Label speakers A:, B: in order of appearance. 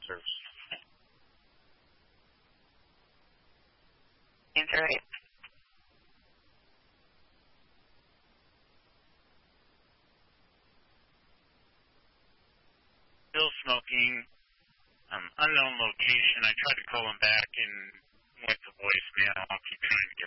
A: answers.
B: Answer right.
A: Still smoking. Unknown location. I tried to call him back and went to voicemail. I'll keep trying to get